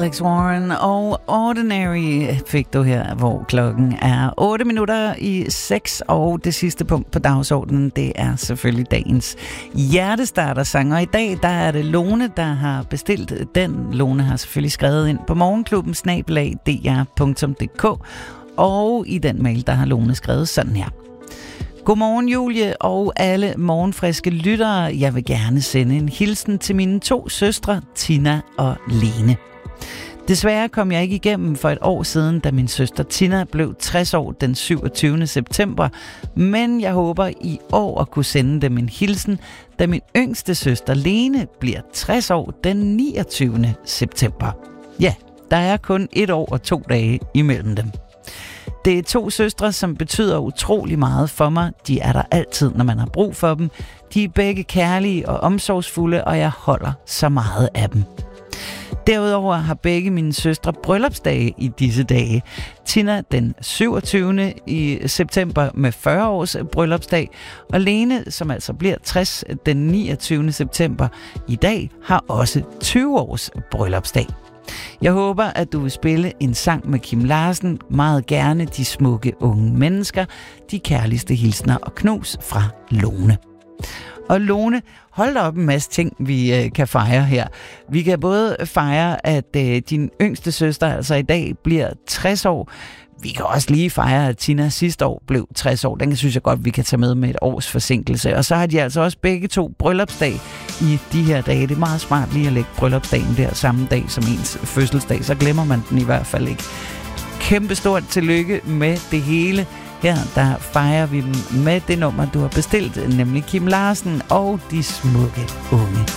Alex Warren og Ordinary fik du her, hvor klokken er 8:08, og det sidste punkt på dagsordenen, det er selvfølgelig dagens hjertestarter-sang. Og i dag, der er det Lone, der har bestilt den. Lone har selvfølgelig skrevet ind på morgenklubben@dr.dk, og i den mail, der har Lone skrevet sådan her. Godmorgen Julie og alle morgenfriske lyttere. Jeg vil gerne sende en hilsen til mine 2 søstre, Tina og Lene. Desværre kom jeg ikke igennem for et år siden, da min søster Tina blev 60 år den 27. september, men jeg håber i år at kunne sende dem en hilsen, da min yngste søster Lene bliver 60 år den 29. september. Ja, der er kun 1 år og 2 dage imellem dem. Det er 2 søstre, som betyder utrolig meget for mig. De er der altid, når man har brug for dem. De er begge kærlige og omsorgsfulde, og jeg holder så meget af dem. Derudover har begge mine søstre bryllupsdage i disse dage. Tina den 27. i september med 40 års bryllupsdag, og Lene, som altså bliver 60 den 29. september i dag, har også 20 års bryllupsdag. Jeg håber, at du vil spille en sang med Kim Larsen, meget gerne De smukke unge mennesker, de kærligste hilsner og knus fra Lone. Og Lone, hold da op en masse ting, vi kan fejre her. Vi kan både fejre, at din yngste søster altså i dag bliver 60 år. Vi kan også lige fejre, at Tina sidste år blev 60 år. Den synes jeg godt, vi kan tage med et års forsinkelse. Og så har de altså også begge 2 bryllupsdag i de her dage. Det er meget smart lige at lægge bryllupsdagen der samme dag som ens fødselsdag. Så glemmer man den i hvert fald ikke. Kæmpestort tillykke med det hele. Her der fejrer vi dem med det nummer, du har bestilt, nemlig Kim Larsen og De smukke unge